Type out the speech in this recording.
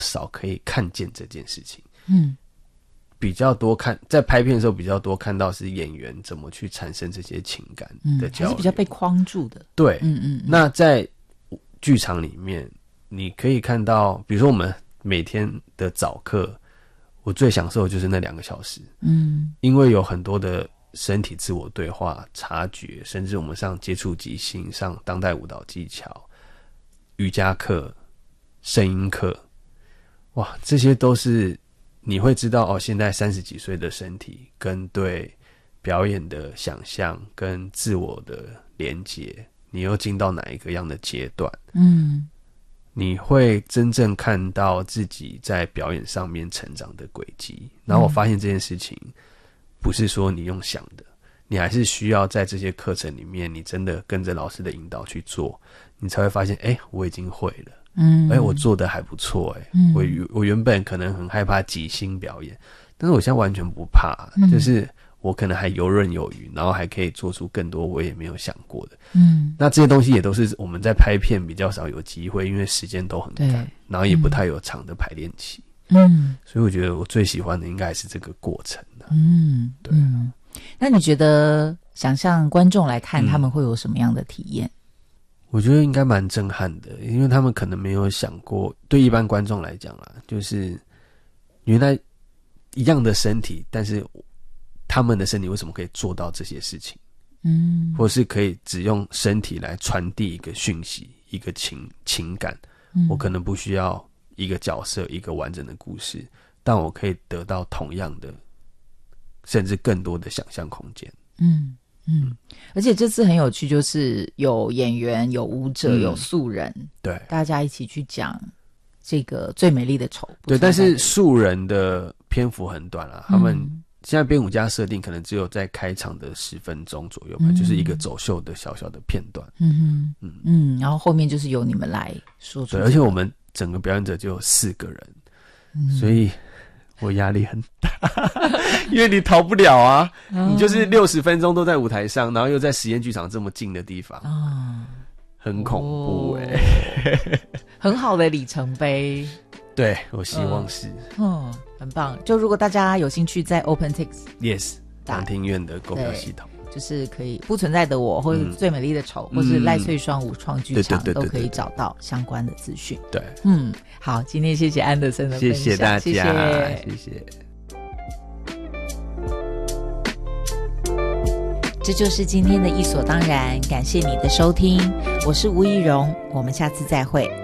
少可以看见这件事情。 比较多在拍片的时候比较多看到是演员怎么去产生这些情感的交流， 还是比较被框住的。 对，那在剧场里面，你可以看到，比如说我们每天的早课，我最享受的就是那2个小时，因为有很多的身体自我对话、察觉，甚至我们上接触即兴、上当代舞蹈技巧、瑜伽课、声音课，哇，这些都是你会知道现在30几岁的身体跟对表演的想象跟自我的连结，你又进到哪一个样的阶段，你会真正看到自己在表演上面成长的轨迹。然后我发现这件事情不是说你用想的，你还是需要在这些课程里面，你真的跟着老师的引导去做，你才会发现我已经会了，我做的还不错，我原本可能很害怕即兴表演，但是我现在完全不怕，就是我可能还游刃有余，然后还可以做出更多我也没有想过的。那这些东西也都是我们在拍片比较少有机会，因为时间都很赶，然后也不太有长的排练期。所以我觉得我最喜欢的应该还是这个过程。对。 那你觉得想象观众来看他们会有什么样的体验？ 我觉得应该蛮震撼的，因为他们可能没有想过，对一般观众来讲啦，就是原来一样的身体，但是他们的身体为什么可以做到这些事情？或是可以只用身体来传递一个讯息、一个情感。我可能不需要一个角色、一个完整的故事，但我可以得到同样的，甚至更多的想象空间。 而且这次很有趣，就是有演员、有舞者、有素人， 对， 大家一起去讲这个最美丽的丑。 对，但是素人的篇幅很短啦，他们现在编舞家设定可能只有在开场的10分钟左右吧，就是一个走秀的小小的片段。 然后后面就是由你们来说出。 对，而且我们整个表演者就有4个人，所以我压力很大，因为你逃不了啊，你就是60分钟都在舞台上，然后又在实验剧场这么近的地方，很恐怖很好的里程碑。 对，我希望是。 很棒。就如果大家有兴趣，在 OpenTix Yes 两厅院的购票系统， 就是可以不存在的我，或者最美丽的丑，或是赖翠双舞创剧场，都可以找到相关的资讯。 对， 好，今天谢谢安德森的分享， 谢谢大家，谢谢。 这就是今天的艺所当然，感谢你的收听，我是吴怡蓉，我们下次再会。